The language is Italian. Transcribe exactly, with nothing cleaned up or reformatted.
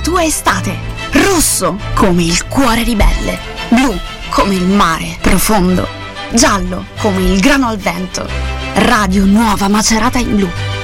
tua estate. Rosso come il cuore ribelle. Blu come il mare profondo. Giallo come il grano al vento. Radio Nuova Macerata in blu.